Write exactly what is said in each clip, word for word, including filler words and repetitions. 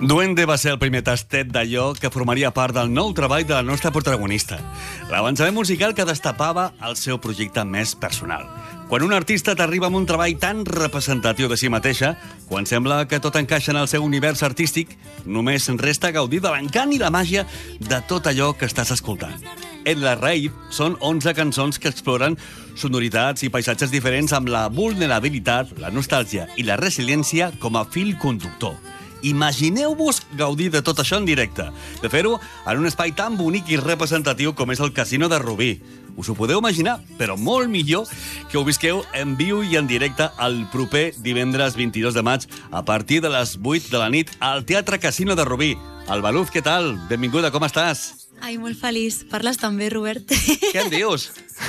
Duende va ser el primer tastet d'allò que formaria part del nou treball de la nostra protagonista. L'avançament musical que destapava el seu projecte més personal. Quan un artista t'arriba amb un treball tan representatiu de si mateixa, quan sembla que tot encaixa en el seu univers artístic, només resta gaudir de l'encant i la màgia de tot allò que estàs escoltant. En la Rave són onze cançons que exploren sonoritats i paisatges diferents amb la vulnerabilitat, la nostàlgia i la resiliència com a fil conductor. Imagineu-vos gaudir de tot això en directe, de fer-ho en un espai tan bonic i representatiu com és el Casino de Rubí. Us ho podeu imaginar, però molt millor que ho visqueu en viu i en directe el proper divendres vint-i-dos de maig a partir de les vuit de la nit al Teatre Casino de Rubí. Albaluz, què tal? Benvinguda, com estàs? Ai, molt feliç. Parles també, Robert? Què em dius?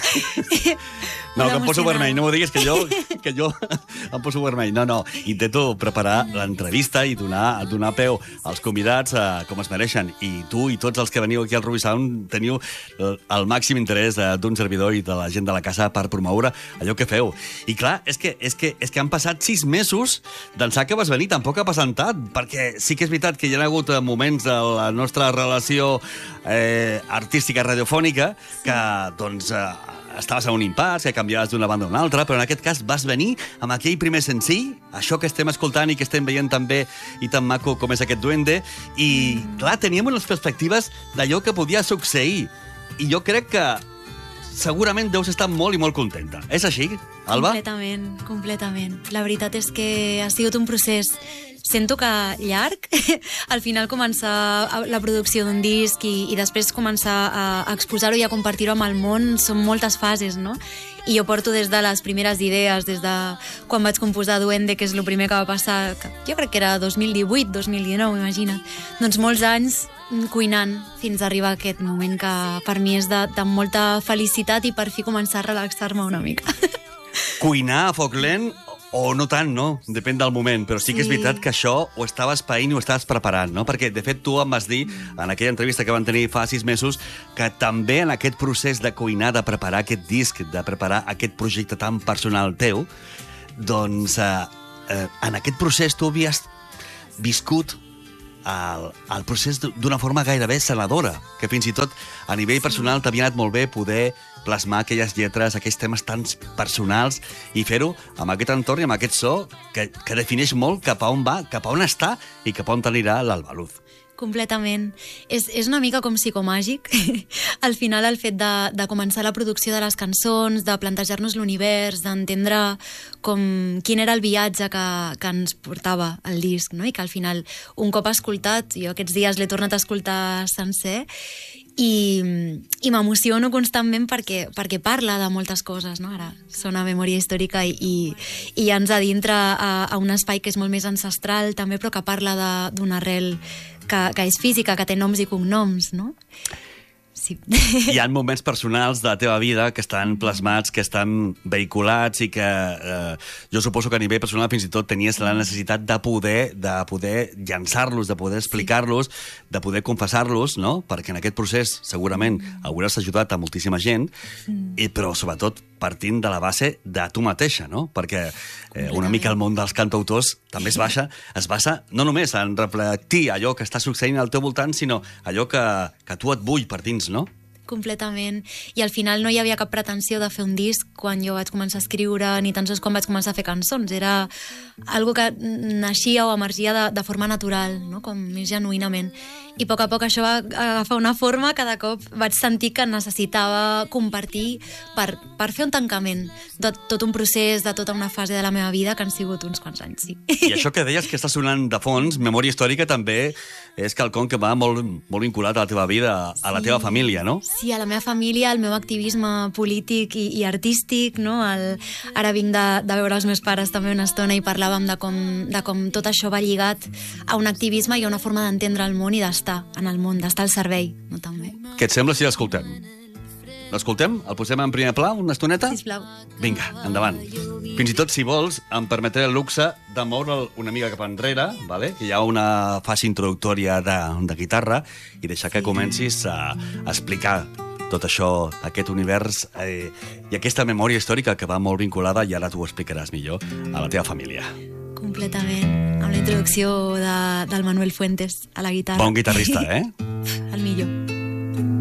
No, que em poso vermell, no m'ho diguis, que jo, que jo em poso vermell. No, no, intento preparar l'entrevista i donar, donar peu als convidats eh, com es mereixen. I tu i tots els que veniu aquí al Rubí Sound teniu el, el màxim interès eh, d'un servidor i de la gent de la casa per promoure allò que feu. I clar, és que, és que, és que han passat sis mesos d'ençà que vas venir, tampoc ha passat tant, perquè sí que és veritat que hi ha hagut moments de la nostra relació eh, artística radiofònica que, doncs, eh, estaves a un impàs, que canviaves d'una banda a una altra, però en aquest cas vas venir amb aquell primer senzill, això que estem escoltant i que estem veient tan bé i tan maco com és aquest duende, i clar, teníem unes perspectives d'allò que podia succeir, i jo crec que segurament deus estar molt i molt contenta. És així, Alba? Completament, completament. La veritat és que ha sigut un procés, sento que llarg, al final començar la producció d'un disc i, i després començar a, a exposar-ho i a compartir-ho amb el món són moltes fases, no? I jo porto des de les primeres idees, des de quan vaig composar Duende, que és el primer que va passar, que jo crec que era dos mil divuit, dos mil dinou, imagina't. Doncs molts anys cuinant fins a arribar a aquest moment que per mi és de, de molta felicitat i per fi començar a relaxar-me una mica. Cuinar a foc lent o no tant, no? Depèn del moment, però sí que és veritat que això ho estaves païnt i ho estaves preparant, no? Perquè, de fet, tu em vas dir, en aquella entrevista que van tenir fa sis mesos, que també en aquest procés de cuinar, de preparar aquest disc, de preparar aquest projecte tan personal teu, doncs, eh, eh, en aquest procés tu havies viscut el, el procés d'una forma gairebé sanadora, que fins i tot a nivell personal t'havia anat molt bé poder plasmar aquelles lletres, aquells temes tan personals i fer-ho amb aquest entorn i amb aquest so que, que defineix molt cap a on va, cap a on està i cap a on t'anirà l'Albaluz. Completament. És, és una mica com psicomàgic. Al final, el fet de, de començar la producció de les cançons, de plantejar-nos l'univers, d'entendre com, quin era el viatge que, que ens portava el disc, no? I que al final, un cop escoltat, jo aquests dies l'he tornat a escoltar sencer, i, i m'emociono constantment perquè, perquè parla de moltes coses, no? Ara sona memòria històrica i, i, i ja ens adentra a, a un espai que és molt més ancestral també, però que parla d'una arrel que, que és física, que té noms i cognoms, no? Sí. Hi ha moments personals de la teva vida que estan plasmats, que estan vehiculats i que eh, jo suposo que a nivell personal fins i tot tenies la necessitat de poder de poder llançar-los, de poder explicar-los, de poder confessar-los, no? Perquè en aquest procés segurament hauràs ajudat a moltíssima gent, i, però sobretot partint de la base de tu mateixa, no? Perquè eh, una mica el món dels cantautors també es baixa, es basa no només en reflectir allò que està succeint al teu voltant, sinó allò que, que tu et bull per dins, no? Completament. I al final no hi havia cap pretensió de fer un disc quan jo vaig començar a escriure, ni tan sols quan vaig començar a fer cançons. Era algo que naixia o emergia de, de forma natural, no? Com més genuïnament. I a poc a poc això va agafar una forma que de cop vaig sentir que necessitava compartir per, per fer un tancament de tot un procés, de tota una fase de la meva vida que han sigut uns quants anys, sí. I això que deies que està sonant de fons, memòria històrica també és quelcom que va molt, molt vinculat a la teva vida, a la teva família, no? Sí, a la meva família, al meu activisme polític i, i artístic, no? El, ara vinc de, de veure els meus pares també una estona i parlàvem de com, de com tot això va lligat a un activisme i a una forma d'entendre el món i d'estar en el món, d'estar al servei, no també. Què et sembla si l'escoltem? L'escoltem? El posem en primer pla, una estoneta? Sisplau. Vinga, endavant. Fins i tot, si vols, em permetré el luxe de moure'l una mica cap enrere, vale? Que hi ha una fase introductòria de, de guitarra, i deixar que comencis a, a explicar tot això, aquest univers eh, i aquesta memòria històrica que va molt vinculada, i ara tu ho explicaràs millor, a la teva família. Completament. Amb la introducció de, del Manuel Fuentes a la guitarra. Bon guitarrista, eh? El millor.